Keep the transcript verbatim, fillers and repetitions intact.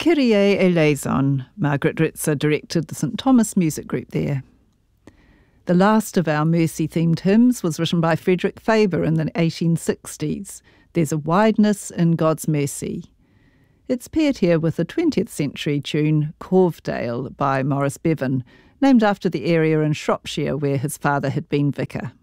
Kyrie eleison. Margaret Ritzer directed the St Thomas Music Group there. The last of our mercy-themed hymns was written by Frederick Faber in the eighteen sixties. There's a wideness in God's mercy. It's paired here with the twentieth century tune Corvedale by Maurice Bevan, named after the area in Shropshire where his father had been vicar.